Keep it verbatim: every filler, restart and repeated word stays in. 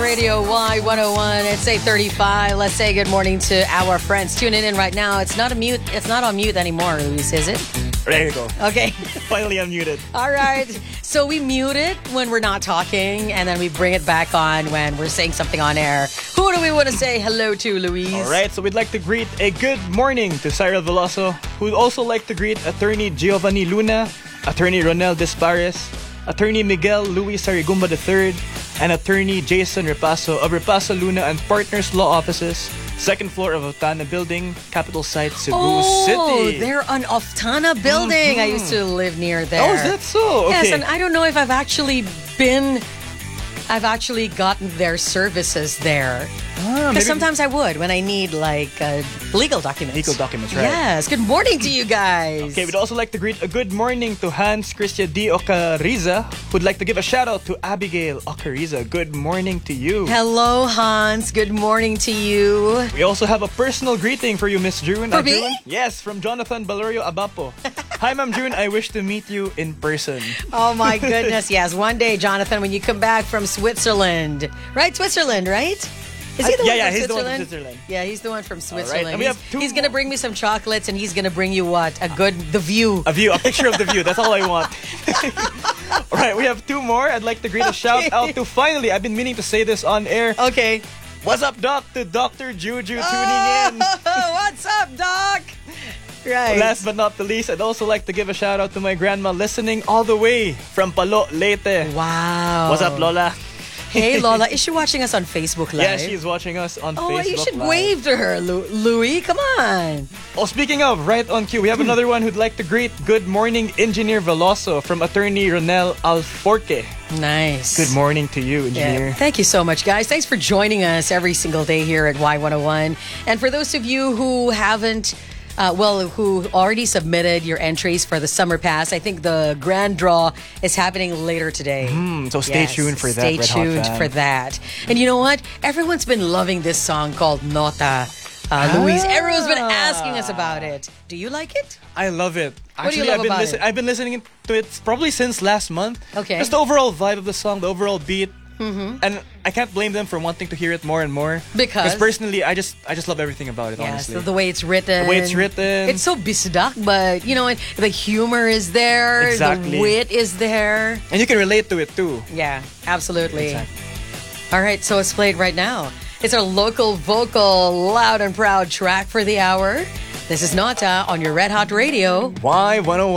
Radio Y one oh one. It's eight thirty-five. Let's say good morning to our friends tuning in right now. It's not a mute. It's not on mute anymore, Luis, is it? There you go. Okay. Finally unmuted. All right. So we mute it when we're not talking, and then we bring it back on when we're saying something on air. Who do we want to say hello to, Luis? All right. So we'd like to greet a good morning to Cyril Veloso, who'd also like to greet Attorney Giovanni Luna, Attorney Ronel Despares, Attorney Miguel Luis Sarigumba the third, and Attorney Jason Repaso of Repaso Luna and Partners Law Offices, second floor of Otana Building, capital site Cebu oh, City. Oh, they're on Oftana Building. Mm-hmm. I used to live near there. Oh, is that so? Okay. Yes, and I don't know if I've actually been... I've actually gotten their services there. Ah, because sometimes I would when I need like uh, legal documents. Legal documents, right? Yes. Good morning to you guys. Okay, we'd also like to greet a good morning to Hans Christian D. Ocariza, who'd like to give a shout out to Abigail Ocariza. Good morning to you. Hello, Hans. Good morning to you. We also have a personal greeting for you, Miss June. For uh, me? June? Yes, from Jonathan Valerio Abapo. Hi, Ma'am June. I wish to meet you in person. Oh my goodness, yes. One day, Jonathan, when you come back from Switzerland. Right? Switzerland, right? Is he the Uh, yeah, one yeah, from he's Switzerland? the one from Switzerland. Yeah, he's the one from Switzerland. Right. And we he's have two he's gonna more. bring me some chocolates, and he's gonna bring you what? A good, the view. A view, a picture of the view. That's all I want. All right, we have two more. I'd like to greet a shout out to finally. I've been meaning to say this on air. Okay. What's up, Doc? To Doctor Juju tuning in. What's up, Doc? Right. Last but not the least, I'd also like to give a shout out to my grandma listening all the way from Palo, Leyte. Wow. What's up, Lola? Hey, Lola. Is she watching us on Facebook Live? Yeah, she's watching us on oh, Facebook you should Live. wave to her, Lu- Louie. Come on. Oh, speaking of, right on cue, we have another one who'd like to greet good morning, Engineer Veloso from Attorney Ronel Alforque. Nice. Good morning to you, Engineer. Yeah. Thank you so much, guys. Thanks for joining us every single day here at Y one oh one. And for those of you who haven't, uh, well, who already submitted your entries for the Summer Pass, I think the grand draw is happening later today. Mm, so stay Yes, tuned for that. Stay Red Hot tuned fan. for that. And you know what? Everyone's been loving this song called Nota. Uh, Ah. Luis, everyone's been asking us about it. Do you like it? I love it. What do you Actually, love I've been about listen- it? I've been listening to it probably since last month. Okay. Just the overall vibe of the song, the overall beat. Mm-hmm. And I can't blame them for wanting to hear it more and more. Because? personally, I just I just love everything about it, Yes, honestly. the, the way it's written. The way it's written. It's so bisdak, but you know, the humor is there. Exactly. The wit is there. And you can relate to it too. Yeah, absolutely. Exactly. All right, so it's played right now. It's our local vocal, loud and proud track for the hour. This is Nota on your Red Hot Radio. Y one oh one.